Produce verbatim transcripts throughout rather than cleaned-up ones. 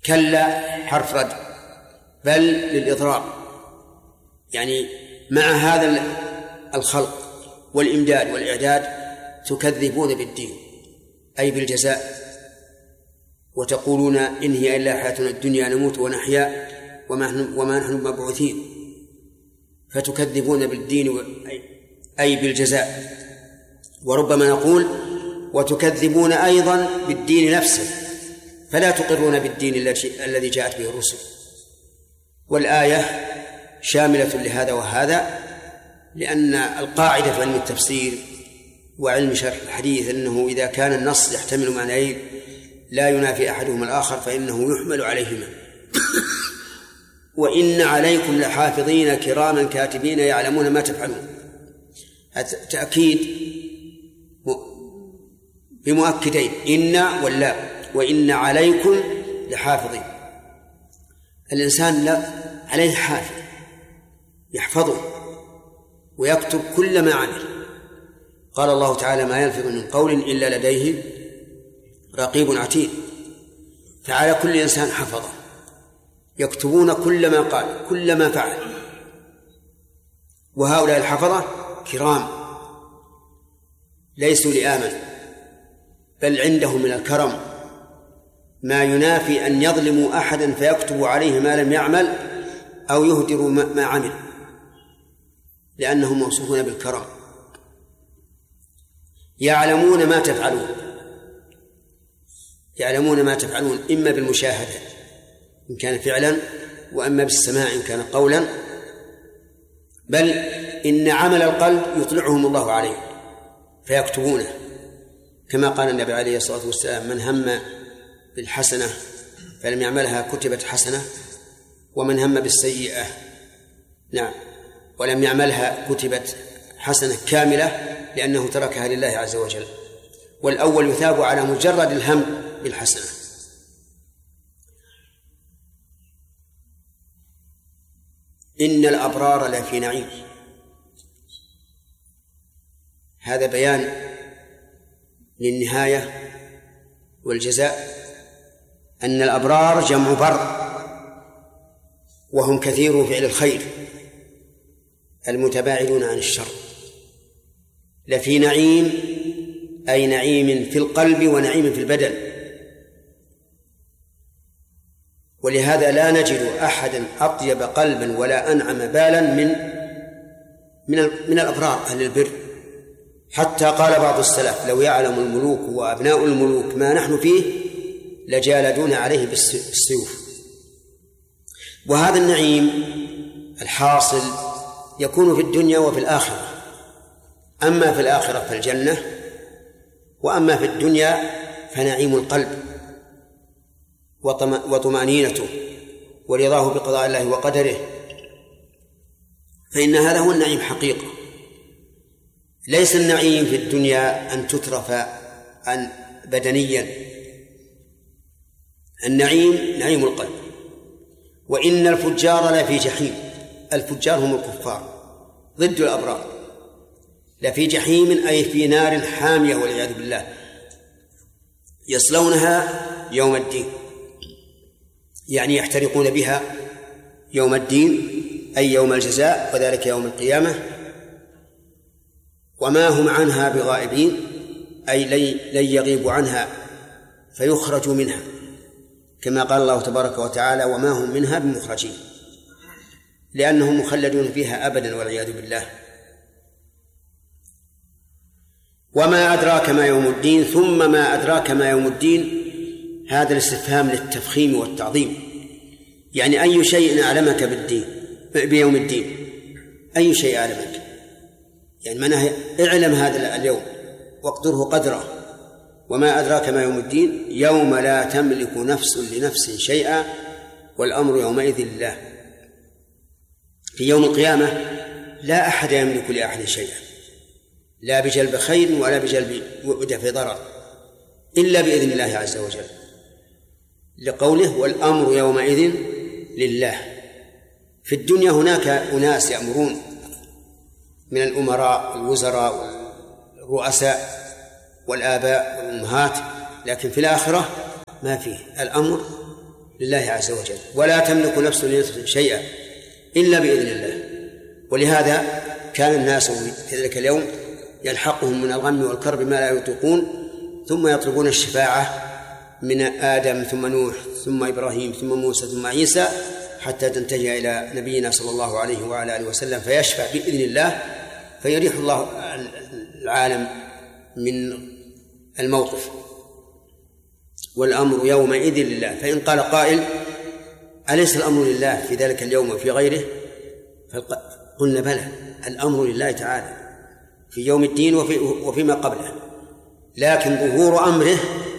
كلا حرف رد، بل للإضرار، يعني مع هذا الخلق والإمداد والإعداد تكذبون بالدين أي بالجزاء، وتقولون إن هي إلا حياتنا الدنيا نموت ونحيا وما نحن مبعوثين، فتكذبون بالدين أي بالجزاء. وربما نقول وتكذبون أيضا بالدين نفسه، فلا تقرون بالدين الذي جاءت به الرسل. والآية شاملة لهذا وهذا، لأن القاعدة في علم التفسير وعلم شرح الحديث أنه إذا كان النص يحتمل معنيين لا ينافي أحدهما الآخر فإنه يحمل عليهما. وإن عليكم لحافظين كراما كاتبين يعلمون ما تفعلون، تأكيد بمؤكدين، إن واللا، وإن عليكم لحافظين. الإنسان لا عليه حافظ يحفظه ويكتب كل ما عمل. قال الله تعالى ما يلفظ من قول إلا لديه رقيب عتيد، فعلى كل إنسان حفظه يكتبون كل ما قال كل ما فعل. وهؤلاء الحفظة كرام ليسوا لآمن، بل عندهم من الكرم ما ينافي أن يظلموا أحدا فيكتبوا عليه ما لم يعمل أو يهدروا ما عمل، لأنهم موصوفون بالكرم. يعلمون ما تفعلون، يعلمون ما تفعلون إما بالمشاهدة إن كان فعلا، وإما بالسماع إن كان قولا، بل إن عمل القلب يطلعهم الله عليه فيكتبونه، كما قال النبي عليه الصلاة والسلام من هم بالحسنة فلم يعملها كتبت حسنة، ومن هم بالسيئة نعم ولم يعملها كتبت حسنة كاملة لأنه تركها لله عز وجل. والأول يثاب على مجرد الهم بالحسنة. إن الأبرار لفي نعيم، هذا بيان للنهاية والجزاء. أن الأبرار جمع بر، وهم كثير فعل الخير المتباعدون عن الشر. لفي نعيم أي نعيم في القلب ونعيم في البدن. ولهذا لا نجد أحدا أطيب قلبا ولا أنعم بالا من من من الأبرار أهل البر. حتى قال بعض السلف لو يعلم الملوك وأبناء الملوك ما نحن فيه لجالدون عليه بالسيوف. وهذا النعيم الحاصل يكون في الدنيا وفي الآخرة، أما في الآخرة فالجنة، وأما في الدنيا فنعيم القلب وطمأنينته ورضاه بقضاء الله وقدره، فإن هذا هو النعيم حقيقة. ليس النعيم في الدنيا أن تترف عن بدنيا، النعيم نعيم القلب. وإن الفجار لفي جحيم، الفجار هم الكفار ضد الأبرار، لفي جحيم أي في نار حامية والعياذ بالله يصلونها يوم الدين، يعني يحترقون بها يوم الدين أي يوم الجزاء وذلك يوم القيامة. وما هم عنها بغائبين أي لن يغيبوا عنها فيخرجوا منها، كما قال الله تبارك وتعالى وما هم منها بمخرجين، لأنهم مخلدون فيها أبدا والعياذ بالله. وما أدراك ما يوم الدين، ثم ما أدراك ما يوم الدين، هذا الاستفهام للتفخيم والتعظيم، يعني أي شيء أعلمك بالدين بيوم الدين، أي شيء أعلمك، يعني معناه اعلم هذا اليوم واقدره قدره. وما أدراك ما يوم الدين يوم لا تملك نفس لنفس شيئا والأمر يومئذ لله. في يوم القيامة لا أحد يملك لأحد شيئا، لا بجلب خير ولا بجلب ودفع ضرر، إلا بإذن الله عز وجل، لقوله والأمر يومئذ لله. في الدنيا هناك أناس يأمرون من الأمراء والوزراء والرؤساء والآباء والأمهات، لكن في الآخرة ما فيه، الأمر لله عز وجل، ولا تملك نفس لنفس شيئا إلا بإذن الله. ولهذا كان الناس في ذلك اليوم يلحقهم من الغم والكرب ما لا يطيقون، ثم يطلبون الشفاعة من آدم ثم نوح ثم إبراهيم ثم موسى ثم عيسى، حتى تنتهي إلى نبينا صلى الله عليه وعلى آله وسلم فيشفع بإذن الله، فيريح الله العالم من الموقف. والأمر يومئذ لله. فإن قال قائل: أليس الأمر لله في ذلك اليوم وفي غيره؟ قلنا: بلى، الأمر لله تعالى في يوم الدين وفي وفيما قبله، لكن ظهور أمره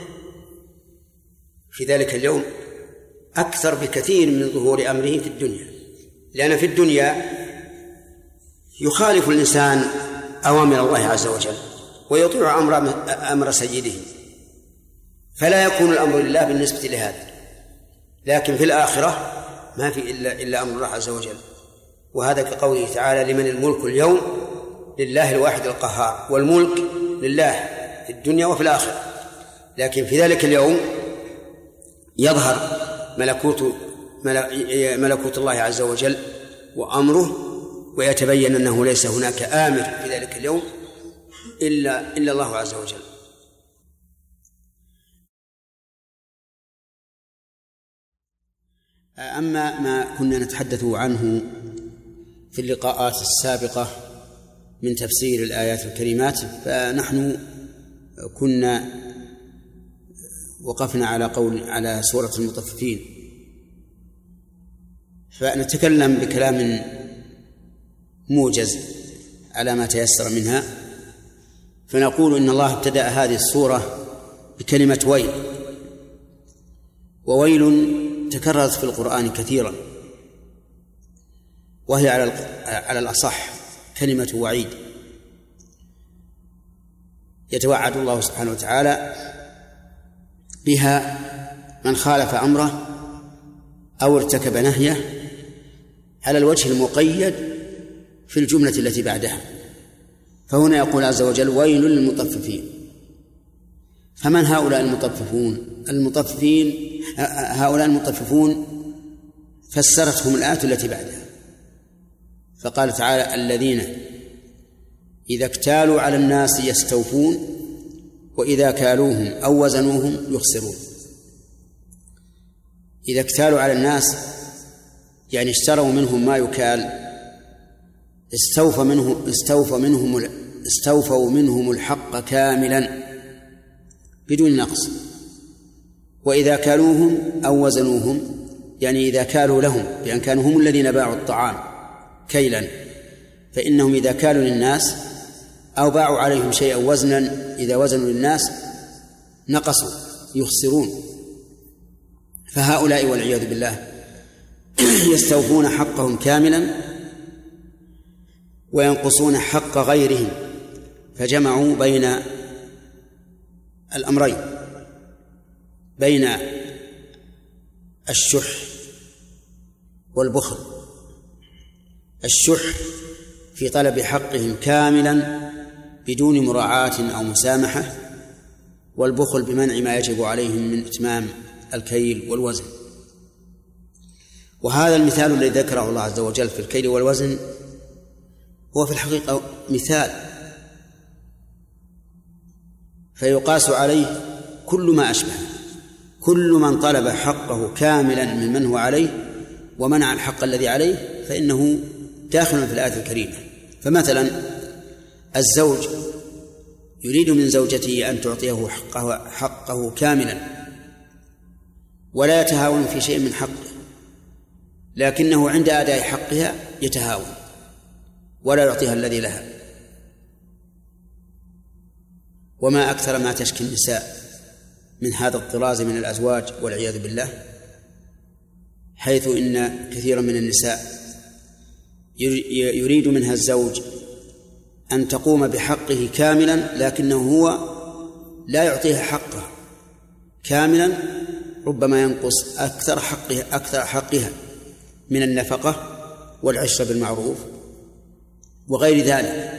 في ذلك اليوم أكثر بكثير من ظهور أمره في الدنيا، لأن في الدنيا يخالف الإنسان أوامر الله عز وجل ويطيع أمر أمر سيده، فلا يكون الأمر لله بالنسبة لهذا. لكن في الآخرة ما في إلا, إلا أمر الله عز وجل، وهذا كقوله تعالى: لمن الملك اليوم؟ لله الواحد القهار. والملك لله في الدنيا وفي الآخرة، لكن في ذلك اليوم يظهر ملكوت ملكوت الله عز وجل وأمره، ويتبين أنه ليس هناك آمر في ذلك اليوم إلا إلا الله عز وجل. أما ما كنا نتحدث عنه في اللقاءات السابقة من تفسير الآيات الكريمات، فنحن كنا وقفنا على قول على سورة المطففين، فنتكلم بكلام موجز على ما تيسر منها. فنقول إن الله ابتدأ هذه السورة بكلمة ويل، وويل تكررت في القرآن كثيرا، وهي على على الأصح كلمة وعيد. يتوعد الله سبحانه وتعالى بها من خالف أمره أو ارتكب نهيه على الوجه المقيد في الجملة التي بعدها. فهنا يقول عز وجل: ويل للمطففين. فمن هؤلاء المطففون؟ المطففين هؤلاء المطففون فسرتهم الآية التي بعدها، فقال تعالى: الذين إذا اكتالوا على الناس يستوفون وإذا كالوهم أو وزنوهم يخسرون. إذا اكتالوا على الناس يعني اشتروا منهم ما يكال، استوفى منهم استوفى منهم استوفوا منهم الحق كاملا بدون نقص. وإذا كالوهم أو وزنوهم يعني إذا كالوا لهم، بأن كانوا هم الذين باعوا الطعام كيلا، فإنهم إذا كالوا للناس أو باعوا عليهم شيئا وزنا، إذا وزنوا للناس نقصوا يخسرون. فهؤلاء والعياذ بالله يستوفون حقهم كاملا وينقصون حق غيرهم، فجمعوا بين الأمرين، بين الشح والبخل. الشح في طلب حقهم كاملا بدون مراعاة أو مسامحة، والبخل بمنع ما يجب عليهم من إتمام الكيل والوزن. وهذا المثال الذي ذكره الله عز وجل في الكيل والوزن هو في الحقيقة مثال، فيقاس عليه كل ما أشبه. كل من طلب حقه كاملا ممن هو عليه ومنع الحق الذي عليه فإنه داخل في الآية الكريمة. فمثلا الزوج يريد من زوجته أن تعطيه حقه, حقه كاملا ولا يتهاون في شيء من حقه، لكنه عند أداء حقها يتهاون ولا يعطيها الذي لها. وما أكثر ما تشكي النساء من هذا الطراز من الأزواج والعياذ بالله، حيث إن كثيرا من النساء يريد منها الزوج أن تقوم بحقه كاملا، لكنه هو لا يعطيها حقه كاملا، ربما ينقص أكثر حقها, أكثر حقها من النفقة والعشرة بالمعروف وغير ذلك.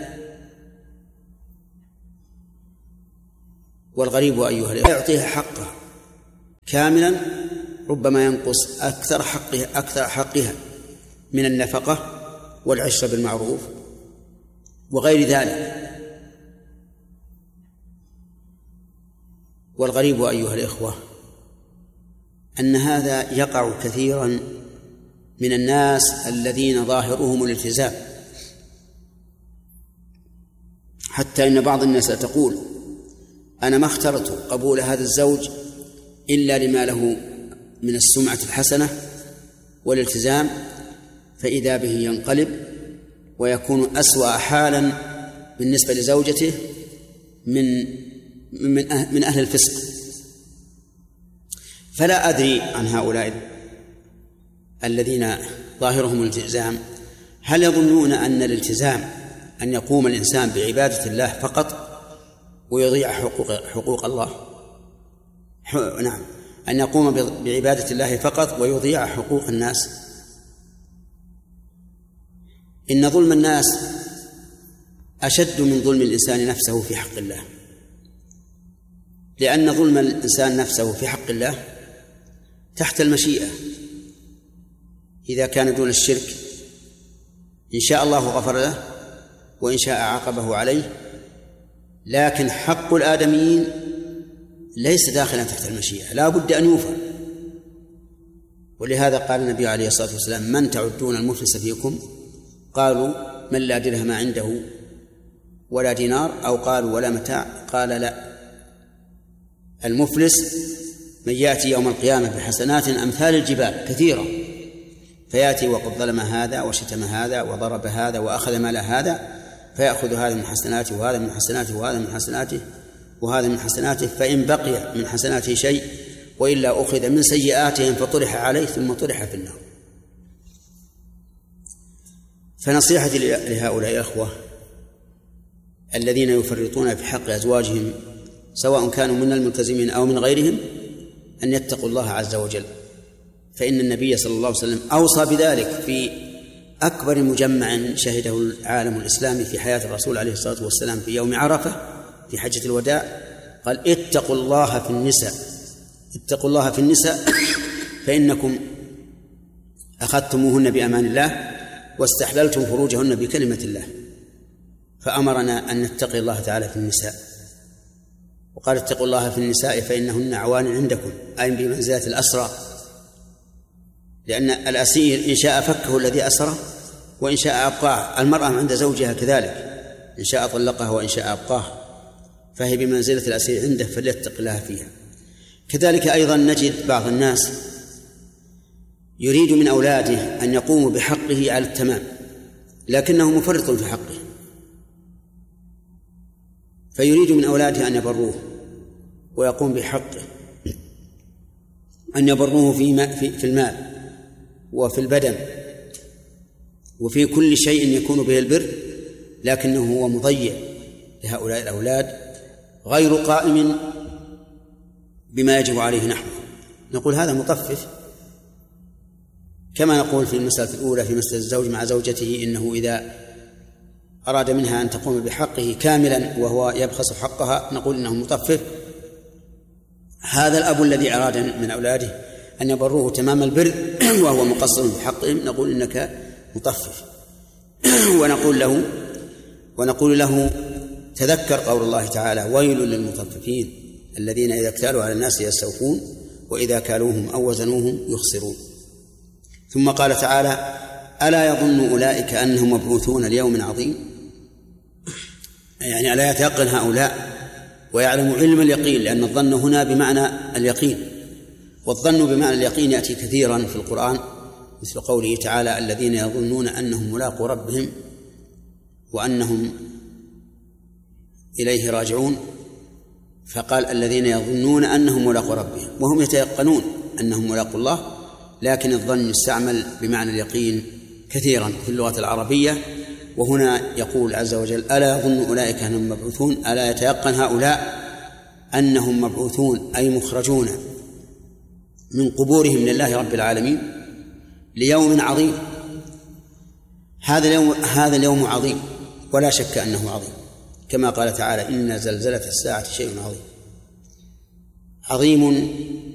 والغريب أيها لا يعطيها حقه كاملا، ربما ينقص أكثر حقها أكثر حقها من النفقة والعشرة بالمعروف وغير ذلك. والغريب أيها الإخوة أن هذا يقع كثيرا من الناس الذين ظاهرهم الالتزام، حتى إن بعض الناس تقول أنا ما اخترت قبول هذا الزوج إلا لما له من السمعة الحسنة والالتزام، فإذا به ينقلب ويكون أسوأ حالا بالنسبة لزوجته من من أهل الفسق. فلا أدري عن هؤلاء الذين ظاهرهم الالتزام هل يظنون أن الالتزام أن يقوم الإنسان بعبادة الله فقط ويضيع حقوق, حقوق الله؟ نعم، أن يقوم بعبادة الله فقط ويضيع حقوق الناس. إن ظلم الناس أشد من ظلم الإنسان نفسه في حق الله، لأن ظلم الإنسان نفسه في حق الله تحت المشيئة إذا كان دون الشرك، إن شاء الله غفر له وإن شاء عاقبه عليه، لكن حق الآدميين ليس داخلا تحت المشيئة، لا بد أن يوفى. ولهذا قال النبي عليه الصلاة والسلام من تعدون المفلس فيكم؟ قالوا من لا درهم عنده ولا دينار، أو قالوا ولا متاع، قال لا، المفلس من يأتي يوم القيامة بحسنات أمثال الجبال كثيرة، فيأتي وقد ظلم هذا وشتم هذا وضرب هذا وأخذ مال هذا، فيأخذ هذا من حسناته وهذا من حسناته وهذا من حسناته وهذا من حسناته، فإن بقي من حسناته شيء وإلا أخذ من سيئاتهم فطرح عليه ثم طرح في النار. فنصيحتي لهؤلاء الأخوة الذين يفرطون في حق أزواجهم سواء كانوا من الملتزمين أو من غيرهم أن يتقوا الله عز وجل، فإن النبي صلى الله عليه وسلم أوصى بذلك في أكبر مجمع شهده العالم الإسلامي في حياة الرسول عليه الصلاة والسلام في يوم عرفة في حجة الوداع، قال اتقوا الله في النساء، اتقوا الله في النساء فإنكم أخذتموهن بأمان الله واستحللتم فروجهن بكلمة الله. فأمرنا أن نتقي الله تعالى في النساء، وقال اتقوا الله في النساء فإنهن عوان عندكم، أي بمنزلة الأسرى، لأن الأسير إن شاء فكه الذي أسره وإن شاء أبقاه، المرأة عند زوجها كذلك، إن شاء طلقها وإن شاء أبقاه، فهي بمنزلة الأسير عنده فليتق الله فيها. كذلك أيضا نجد بعض الناس يريد من أولاده أن يقوموا بحقه على التمام لكنه مفرط في حقه، فيريد من أولاده أن يبروه ويقوم بحقه، أن يبروه في في المال وفي البدن وفي كل شيء يكون به البر، لكنه هو مضيع لهؤلاء الأولاد غير قائم بما يجب عليه نحوه. نقول هذا مطفف، كما نقول في المسألة الأولى في مسألة الزوج مع زوجته إنه إذا أراد منها أن تقوم بحقه كاملا وهو يبخس حقها نقول إنه مطفف. هذا الأب الذي أراد من أولاده أن يبروه تمام البر وهو مقصر بحقهم نقول إنك مطفف. ونقول له ونقول له تذكر قول الله تعالى ويل للمطففين الذين إذا اكتالوا على الناس يستوفون وإذا كالوهم أو وزنوهم يخسرون. ثم قال تعالى ألا يظن أولئك أنهم مبعوثون ليوم عظيم، يعني ألا يتيقن هؤلاء ويعلم علم اليقين، لأن الظن هنا بمعنى اليقين، والظن بمعنى اليقين يأتي كثيرا في القرآن، مثل قوله تعالى الذين يظنون أنهم ملاقو ربهم وأنهم إليه راجعون، فقال الذين يظنون أنهم ملاقو ربهم وهم يتيقنون أنهم ملاقو الله، لكن الظن يستعمل بمعنى اليقين كثيرا في اللغة العربية. وهنا يقول عز وجل ألا يظن أولئك أنهم مبعوثون، ألا يتيقن هؤلاء أنهم مبعوثون أي مخرجون من قبورهم لله رب العالمين ليوم عظيم. هذا اليوم هذا اليوم عظيم ولا شك أنه عظيم، كما قال تعالى إن زلزلة الساعة شيء عظيم. عظيم